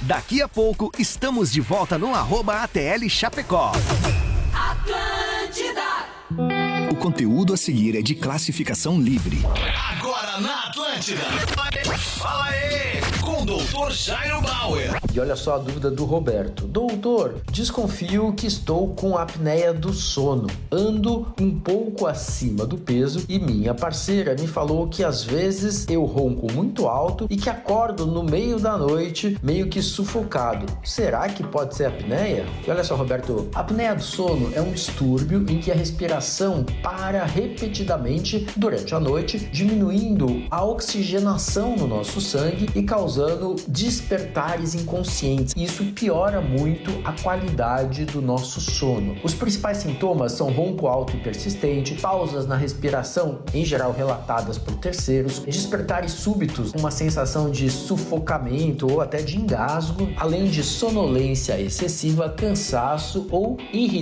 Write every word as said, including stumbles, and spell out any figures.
Daqui a pouco estamos de volta no arroba A T L Chapecó. Atlântida. O conteúdo a seguir é de classificação livre. Agora na Atlântida. Fala aí, com o doutor Jairo Bauer. E olha só a dúvida do Roberto. Doutor, desconfio que estou com apneia do sono. Ando um pouco acima do peso e minha parceira me falou que às vezes eu ronco muito alto e que acordo no meio da noite meio que sufocado. Será que pode ser apneia? E olha só, Roberto, a apneia do sono é um distúrbio em que a respiração para repetidamente durante a noite, diminuindo a oxigenação no nosso sangue e causando despertares inconscientes. Isso piora muito a qualidade do nosso sono. Os principais sintomas são ronco alto e persistente, pausas na respiração, em geral relatadas por terceiros, despertares súbitos, uma sensação de sufocamento ou até de engasgo, além de sonolência excessiva, cansaço ou irritação